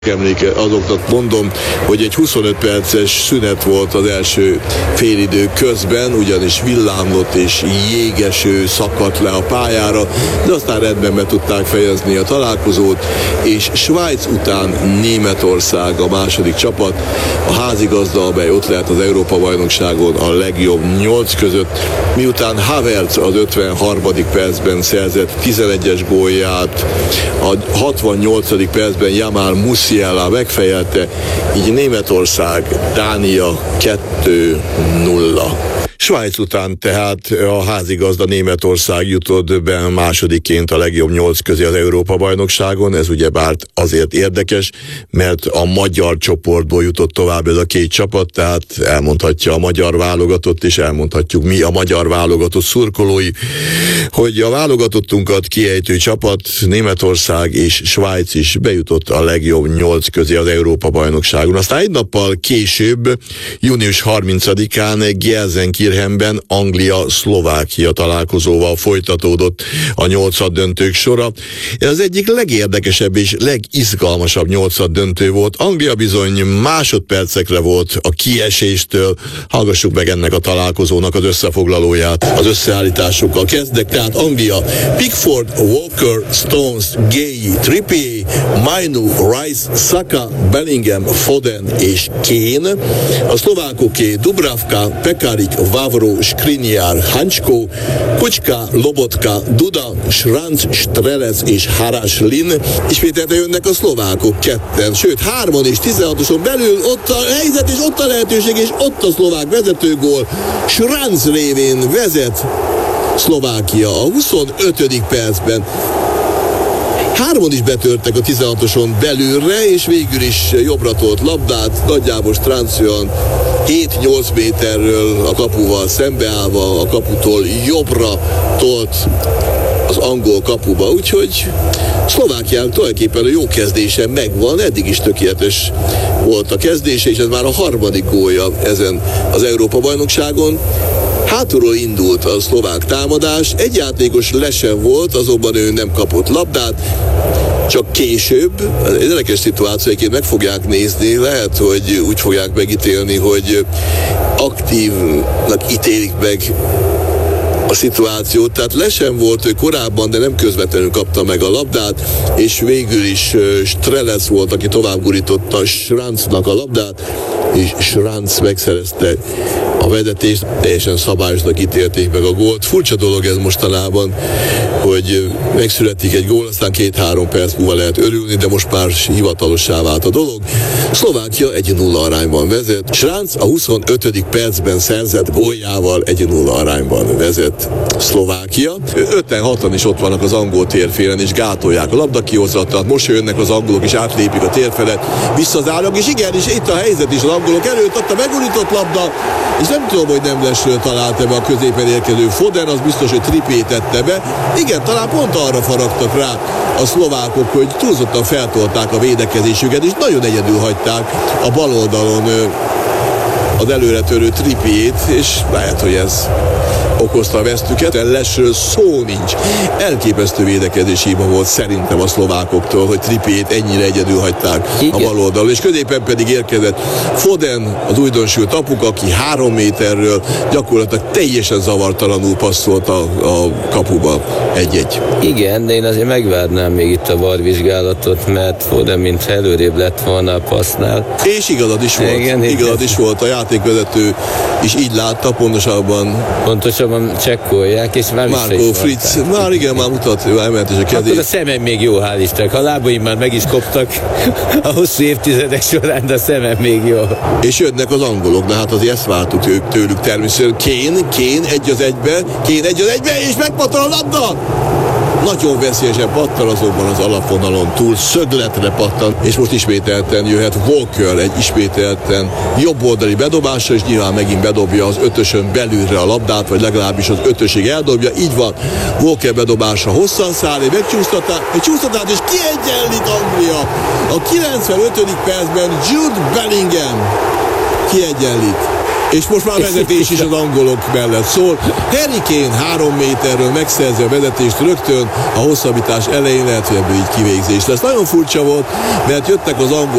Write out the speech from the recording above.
Emléke azoknak mondom, hogy egy 25 perces szünet volt az első félidő közben, ugyanis villámlott és jégeső szakadt le a pályára, de aztán rendben be tudták fejezni a találkozót, és Svájc után Németország a második csapat, a házigazda, amely ott lehet az Európa-bajnokságon a legjobb 8 között, miután Havertz az 53. percben szerzett 11-es gólját, a 68. percben Jamal Musiala megfejelte, így Németország, Dánia 2-0. Svájc után tehát a házigazda Németország jutott be másodikként a legjobb 8 közé az Európa-bajnokságon. Ez ugyebár azért érdekes, mert a magyar csoportból jutott tovább ez a két csapat, tehát elmondhatja a magyar válogatott, és elmondhatjuk mi a magyar válogatott szurkolói, hogy a válogatottunkat kiejtő csapat, Németország és Svájc is bejutott a legjobb 8 közé az Európa-bajnokságon. Aztán egy nappal később, június 30-án Gelsenkirchenben Anglia-Szlovákia találkozóval folytatódott a nyolcaddöntők sora. Ez az egyik legérdekesebb és legizgalmasabb nyolcaddöntő volt. Anglia bizony másodpercekre volt a kieséstől. Hallgassuk meg ennek a találkozónak az összefoglalóját. Az összeállításokkal kezdek, tehát Anglia: Pickford, Walker, Stones, Gay, Trippier, Mainu, Rice, Saka, Bellingham, Foden és Kane. A szlovákoké Dubravka, Pekarik, Vavro, Skriniar, Hančko, Kučka, Lobotka, Duda, Šranc, Strelec és Haraslin. Ismételten jönnek a szlovákok ketten, sőt 3-on és 16-oson belül, ott a helyzet és ott a lehetőség és ott a szlovák vezetőgól. Šranc révén vezet Szlovákia a 25. percben. 3-on is betörtek a 16-oson belülre, és végül is jobbra tolt labdát, nagyjából Strancian 7-8 méterről a kapuval szembeállva, a kaputól jobbra tolt az angol kapuba, úgyhogy Szlovákiának tulajdonképpen a jó kezdése megvan, eddig is tökéletes volt a kezdése, és ez már a harmadik gólja ezen az Európa-bajnokságon. Hátulról indult a szlovák támadás, egy játékos lesen volt, azonban ő nem kapott labdát, csak később, egy érdekes szituációként meg fogják nézni, lehet, hogy úgy fogják megítélni, hogy aktívnak ítélik meg a szituációt, tehát lesen volt ő korábban, de nem közvetlenül kapta meg a labdát, és végül is Strelec volt, aki tovább gurította Šrancnak a labdát, és Šranc megszerezte a vezetést, teljesen szabályosnak ítélték meg a gólt. Furcsa dolog ez mostanában, hogy megszületik egy gól, aztán 2-3 perc múlva lehet örülni, de most már hivatalossá vált a dolog. Szlovákia 1-0 arányban vezet. Šranc a 25. percben szerzett góljával 1-0 arányban vezet Szlovákia. 5-6-an is ott vannak az angol térfélen, és gátolják a labdakihozatát. Most jönnek az angolok, és átlépik a térfelet, visszazárnak, és igen, és itt a helyzet is, az angolok előtt ott a megurított labda, és nem tudom, hogy nem lesről találta be a középen érkező Foden, az biztos, hogy Trippier tette be. Igen, talán pont arra faragtak rá a szlovákok, hogy túlzottan feltolták a védekezésüket, és nagyon egyedül hagyták a bal oldalon az előretörő Trippiert, és lehet, hogy ez okozta a vesztüket. Lesről szó nincs. Elképesztő védekezési hiba volt szerintem a szlovákoktól, hogy Trippiert ennyire egyedül hagyták a bal oldalon, és középen pedig érkezett Foden, az újdonsült apuk, aki 3 méterről gyakorlatilag teljesen zavartalanul passzolt a kapuba 1-1. Igen, de én azért megvárnám még itt a VAR vizsgálatot, mert Foden mintha előrébb lett volna a passznál. És igazad is volt. Igen, igazad is volt. A játékvezető is így látta, pontosabban csekkolják, és már Marco Fritz, már igen, már mutat, emelt is a kezét. Akkor a szemem még jó, hál' Istennek. A lábaim már meg is koptak a hosszú évtizedek során, de a szemem még jó. És jönnek az angolok, de hát azért ezt vártuk tőlük természetesen. Kane 1-1-be, és megpattan a labda! Nagyon veszélyesen pattan, azonban az alapvonalon túl szögletre pattan, és most ismételten jöhet Walker egy ismételten jobboldali bedobásra, és nyilván megint bedobja az 5-ösön belülre a labdát, vagy legalábbis az 5-ösig eldobja, így van. Walker bedobásra hosszan száll, egy csúsztatát, és kiegyenlít Anglia. A 95. percben Jude Bellingham kiegyenlít. És most már vezetés is az angolok mellett szól. Harry Kane 3 méterről megszerzi a vezetést rögtön a hosszabbítás elején, lehet, hogy ebből így kivégzés lesz. Nagyon furcsa volt, mert jöttek az angol